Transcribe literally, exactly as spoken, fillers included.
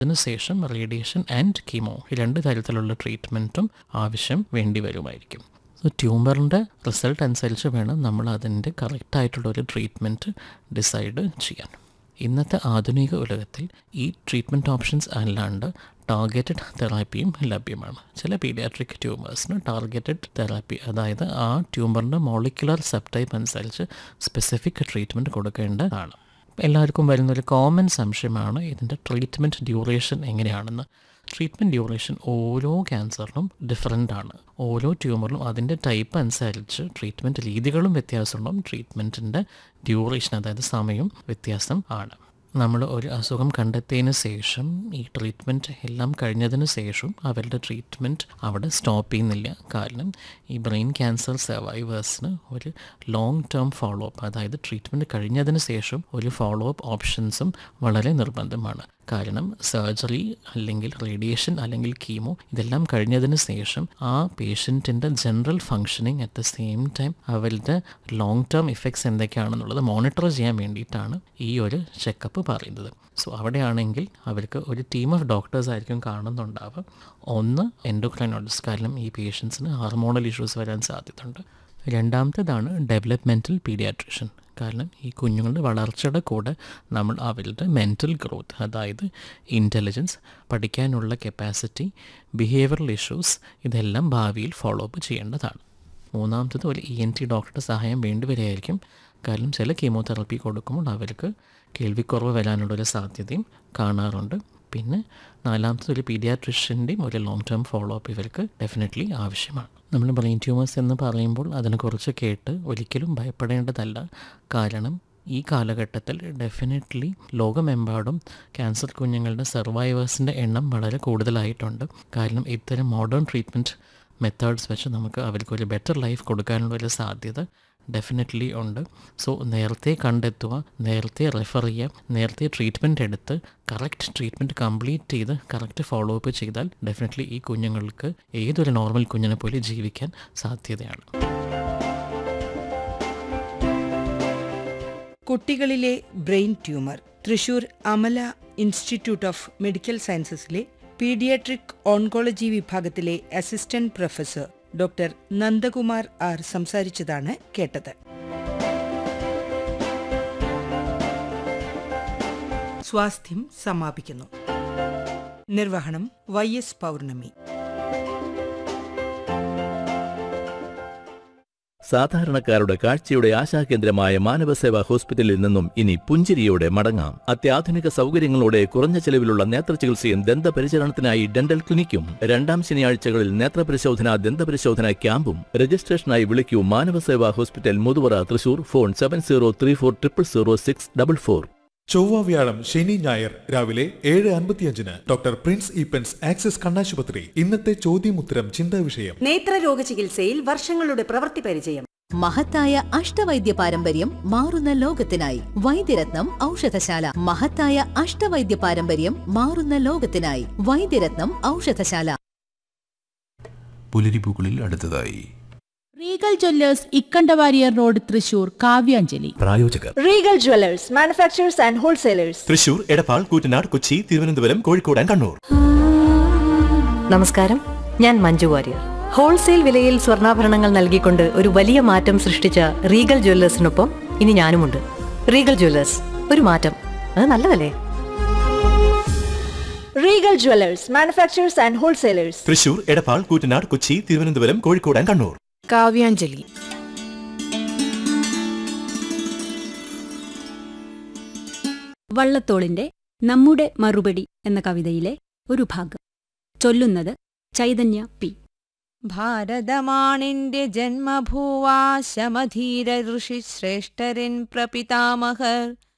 അതിനുശേഷം radiation and chemo ഈ രണ്ട് തരത്തിലുള്ള ട്രീറ്റ്മെൻറ്റും ആവശ്യം വേണ്ടി വരുമായിരിക്കും. സോ ട്യൂമറിൻ്റെ റിസൾട്ട് അനുസരിച്ച് വേണം നമ്മൾ അതിൻ്റെ കറക്റ്റായിട്ടുള്ളൊരു ട്രീറ്റ്മെൻറ്റ് ഡിസൈഡ് ചെയ്യാൻ. ഇന്നത്തെ ആധുനിക ഉലകത്തിൽ ഈ ട്രീറ്റ്മെൻറ്റ് ഓപ്ഷൻസ് അല്ലാണ്ട് ടാർഗറ്റഡ് തെറാപ്പിയും ലഭ്യമാണ്. ചില പീഡിയാട്രിക് ട്യൂമേഴ്സിന് ടാർഗറ്റഡ് തെറാപ്പി, അതായത് ആ ട്യൂമറിൻ്റെ മോളിക്കുലർ സബ്ടൈപ്പ് അനുസരിച്ച് സ്പെസിഫിക് ട്രീറ്റ്മെൻറ്റ് കൊടുക്കേണ്ടതാണ്. എല്ലാവർക്കും വരുന്നൊരു കോമൺ സംശയമാണ് ഇതിൻ്റെ ട്രീറ്റ്മെൻറ്റ് ഡ്യൂറേഷൻ എങ്ങനെയാണെന്ന്. ട്രീറ്റ്മെൻറ്റ് ഡ്യൂറേഷൻ ഓരോ ക്യാൻസറിനും ഡിഫറെൻ്റ് ആണ്. ഓരോ ട്യൂമറിലും അതിൻ്റെ ടൈപ്പ് അനുസരിച്ച് ട്രീറ്റ്മെൻറ്റ് രീതികളും വ്യത്യാസമുണ്ടാകും. ട്രീറ്റ്മെൻറ്റിൻ്റെ ഡ്യൂറേഷൻ, അതായത് സമയം വ്യത്യാസം ആണ്. നമ്മൾ ഒരു അസുഖം കണ്ടെത്തിയതിന് ശേഷം ഈ ട്രീറ്റ്മെൻറ്റ് എല്ലാം കഴിഞ്ഞതിന് ശേഷം അവരുടെ ട്രീറ്റ്മെൻറ്റ് അവിടെ സ്റ്റോപ്പ് ചെയ്യുന്നില്ല. കാരണം ഈ ബ്രെയിൻ ക്യാൻസർ സർവൈവേഴ്സിന് ഒരു ലോങ് ടേം ഫോളോ അപ്പ്, അതായത് ട്രീറ്റ്മെൻറ്റ് കഴിഞ്ഞതിന് ശേഷം ഒരു ഫോളോ അപ്പ് ഓപ്ഷൻസും വളരെ നിർബന്ധമാണ്. കാരണം സർജറി അല്ലെങ്കിൽ റേഡിയേഷൻ അല്ലെങ്കിൽ കീമോ ഇതെല്ലാം കഴിഞ്ഞതിന് ശേഷം ആ പേഷ്യൻറ്റിൻ്റെ general functioning at the same time അവരുടെ ലോങ് ടേം ഇഫക്ട്സ് എന്തൊക്കെയാണെന്നുള്ളത് മോണിറ്റർ ചെയ്യാൻ വേണ്ടിയിട്ടാണ് ഈ ഒരു ചെക്കപ്പ് പറയുന്നത്. സോ അവിടെയാണെങ്കിൽ അവർക്ക് ഒരു ടീം ഓഫ് ഡോക്ടേഴ്സ് ആയിരിക്കും കാണുന്നുണ്ടാവുക. ഒന്ന് എൻഡോക്രൈനോളജിസ്റ്റ്, കാരണം ഈ പേഷ്യൻസിന് ഹാർമോണൽ ഇഷ്യൂസ് വരാൻ സാധ്യതയുണ്ട്. രണ്ടാമത്തേതാണ് ഡെവലപ്മെൻറ്റൽ പീഡിയാട്രിഷ്യൻ, കാരണം ഈ കുഞ്ഞുങ്ങളുടെ വളർച്ചയുടെ കൂടെ നമ്മൾ അവരുടെ മെൻ്റൽ ഗ്രോത്ത്, അതായത് ഇൻ്റലിജൻസ്, പഠിക്കാനുള്ള കപ്പാസിറ്റി, ബിഹേവിയറൽ ഇഷ്യൂസ് ഇതെല്ലാം ഭാവിയിൽ ഫോളോ അപ്പ് ചെയ്യേണ്ടതാണ്. മൂന്നാമത്തത് ഒരു ഇ എൻ ടി ഡോക്ടറുടെ സഹായം വേണ്ടി വരികയായിരിക്കും. കാരണം ചില കീമോതെറാപ്പി കൊടുക്കുമ്പോൾ അവർക്ക് കേൾവിക്കുറവ് വരാനുള്ളൊരു സാധ്യതയും കാണാറുണ്ട്. പിന്നെ നാലാമത്തത് ഒരു പീഡിയാട്രിഷ്യൻ്റെയും ഒരു ലോങ് ടേം ഫോളോ അപ്പ് ഇവർക്ക് ഡെഫിനറ്റ്ലി ആവശ്യമാണ്. നമ്മൾ ബ്രെയിൻ ട്യൂമേഴ്സ് എന്ന് പറയുമ്പോൾ അതിനെക്കുറിച്ച് കേട്ട് ഒരിക്കലും ഭയപ്പെടേണ്ടതല്ല. കാരണം ഈ കാലഘട്ടത്തിൽ ഡെഫിനറ്റ്ലി ലോകമെമ്പാടും ക്യാൻസർ കുഞ്ഞുങ്ങളുടെ സർവൈവേഴ്സിൻ്റെ എണ്ണം വളരെ കൂടുതലായിട്ടുണ്ട്. കാരണം ഇത്തരം മോഡേൺ ട്രീറ്റ്മെൻറ്റ് മെത്തേഡ്സ് വെച്ച് നമുക്ക് അവർക്കൊരു ബെറ്റർ ലൈഫ് കൊടുക്കാനുള്ളൊരു സാധ്യത ഡെഫിനറ്റ്ലി ഉണ്ട്. സോ നേരത്തെ കണ്ടെത്തുക, നേരത്തെ റെഫർ ചെയ്യുക, നേരത്തെ ട്രീറ്റ്മെൻറ്റ് എടുത്ത് കറക്റ്റ് ട്രീറ്റ്മെൻറ്റ് കംപ്ലീറ്റ് ചെയ്ത് കറക്റ്റ് ഫോളോ അപ്പ് ചെയ്താൽ ഡെഫിനറ്റ്ലി ഈ കുഞ്ഞുങ്ങൾക്ക് ഏതൊരു നോർമൽ കുഞ്ഞിനെ പോലെ ജീവിക്കാൻ സാധ്യതയാണ്. കുട്ടികളിലെ brain tumour Thrissur Amala institute of medical സയൻസസിലെ paediatric oncology വിഭാഗത്തിലെ assistant professor doctor Nandakumar R സംസാരിച്ചതാണ് കേട്ടത്. സ്വാസ്ഥ്യം സമാപിക്കുന്നു. നിർവഹണം വൈ എസ് പൗർണമി. സാധാരണക്കാരുടെ കാഴ്ചയുടെ ആശാകേന്ദ്രമായ മാനവസേവാ ഹോസ്പിറ്റലിൽ നിന്നും ഇനി പുഞ്ചിരിയോടെ മടങ്ങാം. അത്യാധുനിക സൗകര്യങ്ങളോടെ കുറഞ്ഞ ചെലവിലുള്ള നേത്രചികിത്സയും ദന്തപരിചരണത്തിനായി ഡെന്റൽ ക്ലിനിക്കും. രണ്ടാം ശനിയാഴ്ചകളിൽ നേത്രപരിശോധന, ദന്തപരിശോധന ക്യാമ്പും. രജിസ്ട്രേഷനായി വിളിക്കൂ Manavaseva hospital, Muthuvara, Thrissur. Phone seven zero three four triple zero six double four. ചൊവ്വ, വ്യാഴം, ശനി, ഞായർ രാവിലെ ഏഴ് അൻപത്തിയഞ്ചിന് ഡോക്ടർ പ്രിൻസ് ഈപ്പൻസ് ആക്സിസ് കണ്ണാശുപത്രി. ഇന്നത്തെ ചോദ്യമുത്തരം ചിന്താ വിഷയം. നേത്രരോഗ ചികിത്സയിൽ വർഷങ്ങളുടെ പ്രവൃത്തി പരിചയം. മഹത്തായ അഷ്ടവൈദ്യ പാരമ്പര്യം മാറുന്ന ലോകത്തിനായി വൈദ്യരത്നം ഔഷധശാല. മഹത്തായ അഷ്ടവൈദ്യ പാരമ്പര്യം മാറുന്ന ലോകത്തിനായി വൈദ്യരത്നം ഔഷധശാല. പുലരിപ്പൂക്കളിൽ അടുത്തതായി Regal Jewellers, Ikkanda Warrier road, Thrissur. Kavyanjali. പ്രായോജകർ Regal Jewellers, manufacturers and wholesalers, Thrissur, Edappal, Koottanad, Kochi, Thiruvananthapuram, Kozhikode and Kannur. നമസ്കാരം, ഞാൻ മഞ്ജു വാര്യർ. ഹോൾസെയിൽ വിലയിൽ സ്വർണ്ണാഭരണങ്ങൾ നൽകിക്കൊണ്ട് ഒരു വലിയ മാറ്റം സൃഷ്ടിച്ച റീഗൽ ജ്വല്ലേഴ്സിനൊപ്പം ഇനി ഞാനുമുണ്ട്. റീഗൽ ജ്വല്ലേഴ്സ്, ഒരു മാറ്റം, അത് നല്ലതല്ലേ? Regal Jewellers, manufacturers and wholesalers, Thrissur, Edappal, Koottanad, Kochi, Thiruvananthapuram, Kozhikode and Kannur. Kavyanjali. വള്ളത്തോളിന്റെ നമ്മുടെ മറുപടി എന്ന കവിതയിലെ ഒരു ഭാഗം ചൊല്ലുന്നത് ചൈതന്യ പി. ഭാരതമാണെന്റെ ജന്മഭൂവാശമധീര ഋഷി ശ്രേഷ്ഠരൻ പ്രപിതാമഹർ